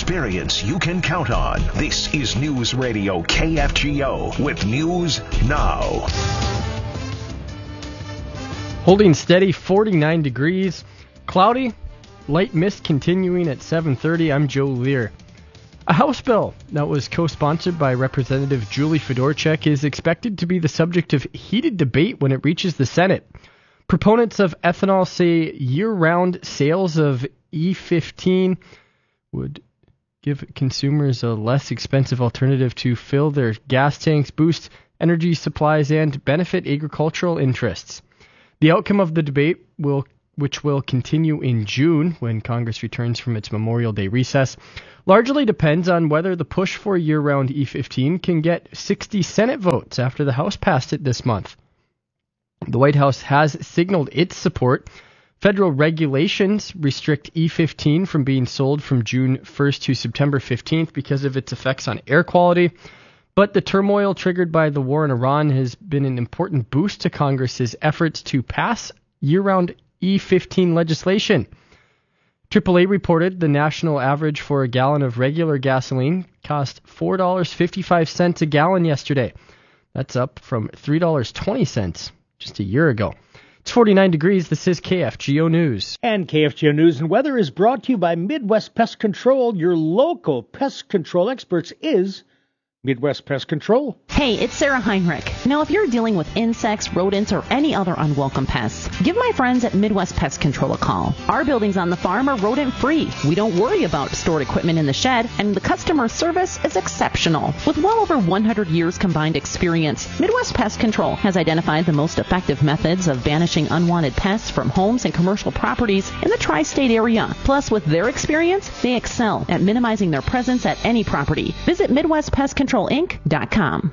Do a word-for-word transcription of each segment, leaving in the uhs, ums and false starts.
experience you can count on. This is News Radio K F G O with News Now. Holding steady, forty-nine degrees. Cloudy, light mist continuing at seven thirty. I'm Joe Lear. A House bill that was co-sponsored by Representative Julie Fedorchak is expected to be the subject of heated debate when it reaches the Senate. Proponents of ethanol say year-round sales of E fifteen would give consumers a less expensive alternative to fill their gas tanks, boost energy supplies, and benefit agricultural interests. The outcome of the debate, will, which will continue in June when Congress returns from its Memorial Day recess, largely depends on whether the push for year-round E fifteen can get sixty Senate votes after the House passed it this month. The White House has signaled its support. Federal regulations restrict E fifteen from being sold from June first to September fifteenth because of its effects on air quality. But the turmoil triggered by the war in Iran has been an important boost to Congress's efforts to pass year-round E fifteen legislation. triple A reported the national average for a gallon of regular gasoline cost four dollars and fifty-five cents a gallon yesterday. That's up from three dollars and twenty cents just a year ago. It's forty-nine degrees. This is K F G O News. And K F G O News and Weather is brought to you by Midwest Pest Control. Your local pest control experts is Midwest Pest Control. Hey, it's Sarah Heinrich. Now, if you're dealing with insects, rodents, or any other unwelcome pests, give my friends at Midwest Pest Control a call. Our buildings on the farm are rodent-free. We don't worry about stored equipment in the shed, and the customer service is exceptional. With well over one hundred years combined experience, Midwest Pest Control has identified the most effective methods of banishing unwanted pests from homes and commercial properties in the tri-state area. Plus, with their experience, they excel at minimizing their presence at any property. Visit Midwest Pest Control Inc dot com.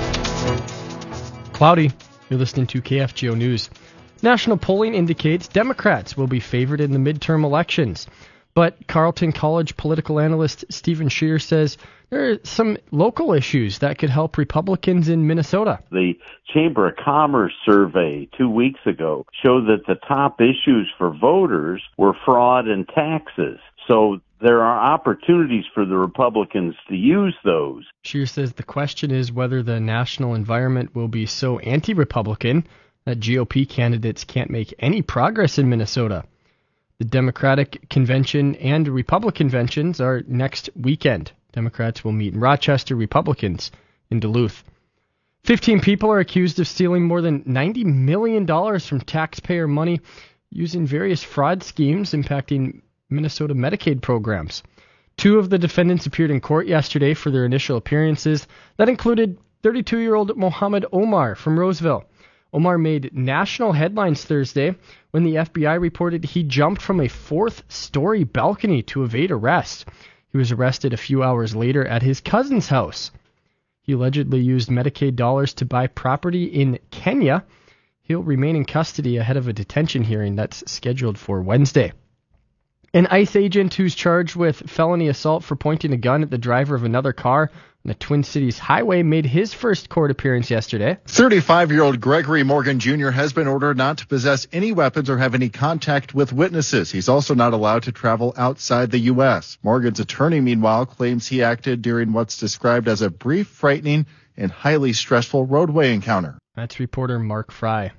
Cloudy. You're listening to K F G O News. National polling indicates Democrats will be favored in the midterm elections. But Carleton College political analyst Stephen Scheer says there are some local issues that could help Republicans in Minnesota. The Chamber of Commerce survey two weeks ago showed that the top issues for voters were fraud and taxes. So there are opportunities for the Republicans to use those. Scheer says the question is whether the national environment will be so anti-Republican that G O P candidates can't make any progress in Minnesota. The Democratic convention and Republican conventions are next weekend. Democrats will meet in Rochester, Republicans in Duluth. Fifteen people are accused of stealing more than ninety million dollars from taxpayer money using various fraud schemes impacting Minnesota Medicaid programs. Two of the defendants appeared in court yesterday for their initial appearances. That included thirty-two-year-old Mohammed Omar from Roseville. Omar made national headlines Thursday when the F B I reported he jumped from a fourth-story balcony to evade arrest. He was arrested a few hours later at his cousin's house. He allegedly used Medicaid dollars to buy property in Kenya. He'll remain in custody ahead of a detention hearing that's scheduled for Wednesday. An ICE agent who's charged with felony assault for pointing a gun at the driver of another car on the Twin Cities Highway made his first court appearance yesterday. thirty-five-year-old Gregory Morgan Junior has been ordered not to possess any weapons or have any contact with witnesses. He's also not allowed to travel outside the U S. Morgan's attorney, meanwhile, claims he acted during what's described as a brief, frightening, and highly stressful roadway encounter. That's reporter Mark Fry.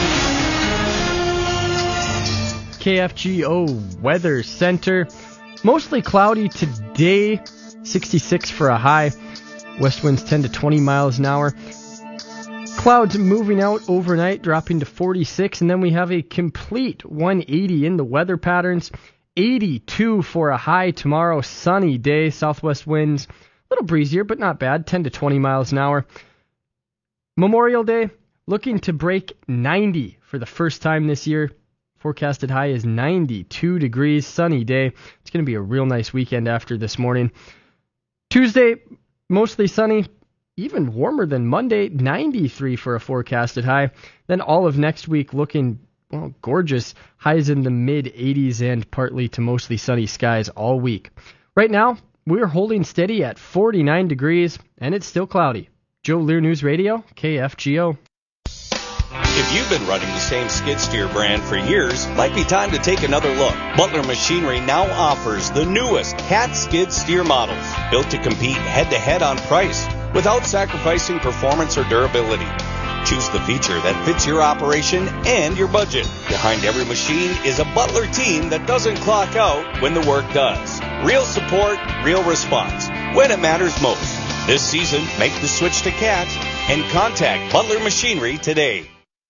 K F G O Weather Center. Mostly cloudy today, sixty-six for a high. West winds ten to twenty miles an hour. Clouds moving out overnight, dropping to forty-six, and then we have a complete one eighty in the weather patterns. eighty-two for a high tomorrow, sunny day. Southwest winds, a little breezier, but not bad, ten to twenty miles an hour. Memorial Day, looking to break ninety for the first time this year. Forecasted high is ninety-two degrees, sunny day. It's going to be a real nice weekend after this morning. Tuesday, mostly sunny, even warmer than Monday, ninety-three for a forecasted high. Then all of next week looking, well, gorgeous. Highs in the mid eighties and partly to mostly sunny skies all week. Right now, we're holding steady at forty-nine degrees, and it's still cloudy. Joe Lear News Radio, K F G O. If you've been running the same skid steer brand for years, might be time to take another look. Butler Machinery now offers the newest Cat skid steer models, built to compete head-to-head on price without sacrificing performance or durability. Choose the feature that fits your operation and your budget. Behind every machine is a Butler team that doesn't clock out when the work does. Real support, real response, when it matters most. This season, make the switch to Cat and contact Butler Machinery today.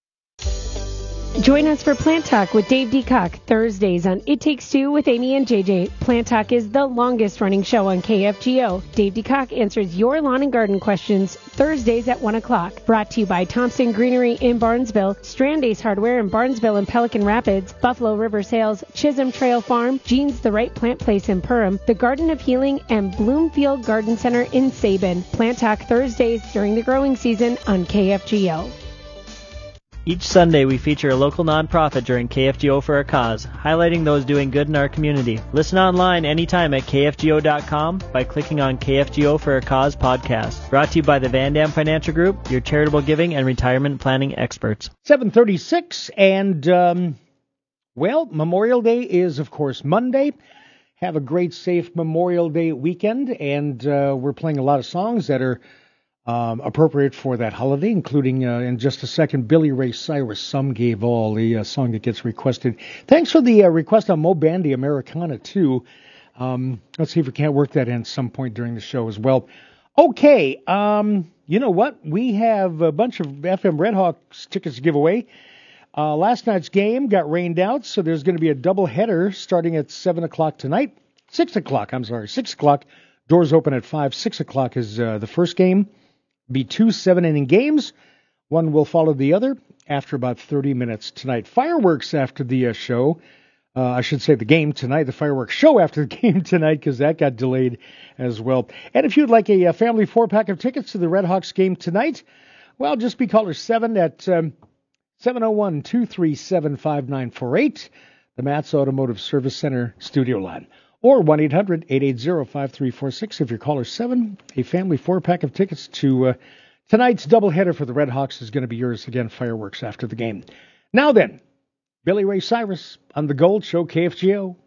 Join us for Plant Talk with Dave DeCock, Thursdays on It Takes Two with Amy and J J. Plant Talk is the longest running show on K F G O. Dave DeCock answers your lawn and garden questions Thursdays at one o'clock. Brought to you by Thompson Greenery in Barnesville, Strand Ace Hardware in Barnesville and Pelican Rapids, Buffalo River Sales, Chisholm Trail Farm, Jean's The Right Plant Place in Perham, The Garden of Healing, and Bloomfield Garden Center in Sabin. Plant Talk Thursdays during the growing season on K F G O. Each Sunday, we feature a local nonprofit during K F G O for a Cause, highlighting those doing good in our community. Listen online anytime at K F G O dot com by clicking on K F G O for a Cause podcast. Brought to you by the Van Dam Financial Group, your charitable giving and retirement planning experts. seven thirty-six, and, um, well, Memorial Day is, of course, Monday. Have a great, safe Memorial Day weekend, and uh, we're playing a lot of songs that are Um, appropriate for that holiday, including, uh, in just a second, Billy Ray Cyrus, Some Gave All, the uh, song that gets requested. Thanks for the uh, request on Mo Bandy Americana, too. Um, let's see if we can't work that in some point during the show as well. Okay, um, you know what? We have a bunch of F M Redhawks tickets to give away. Uh, last night's game got rained out, so there's going to be a doubleheader starting at seven o'clock tonight. six o'clock, I'm sorry, six o'clock. Doors open at five. six o'clock is uh, the first game. Be two seven-inning games. One will follow the other after about thirty minutes tonight. Fireworks after the uh, show. Uh, I should say the game tonight. The fireworks show after the game tonight because that got delayed as well. And if you'd like a, a family four-pack of tickets to the Redhawks game tonight, well, just be caller seven at um, seven oh one, two three seven, five nine four eight, the Matt's Automotive Service Center studio line. Or one eight hundred, eight eight zero, five three four six if you're caller seven. A family four-pack of tickets to uh, tonight's doubleheader for the Redhawks is going to be yours again, fireworks after the game. Now then, Billy Ray Cyrus on the Gold Show, K F G O.